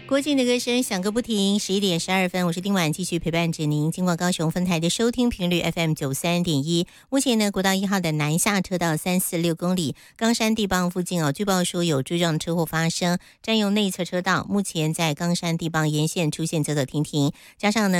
郭靖的歌声响个不停，11点12分，我是丁婉，继续陪伴着您。经过高雄分台的收听频率 FM93.1，目前呢，国道1号的南下车道346公里，冈山地磅附近据报说有追撞车祸发生，占用内侧车道，目前在冈山地磅沿线出现走走停停，加上呢。